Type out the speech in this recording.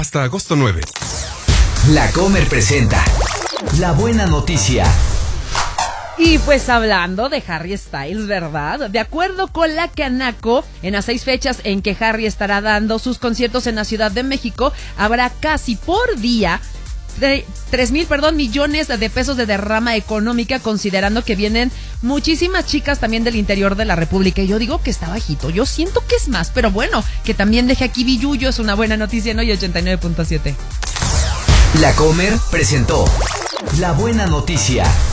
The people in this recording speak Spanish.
Hasta agosto 9. La Comer presenta La Buena Noticia. Y pues hablando de Harry Styles, ¿verdad? De acuerdo con la Canaco, en las 6 fechas en que Harry estará dando sus conciertos en la Ciudad de México, habrá casi por día 3,000 millones de pesos de derrama económica, considerando que vienen muchísimas chicas también del interior de la República. Y yo digo que está bajito, yo siento que es más, pero bueno, que también deje aquí billullo es una buena noticia, ¿no? Y 89.7. La Comer presentó La Buena Noticia.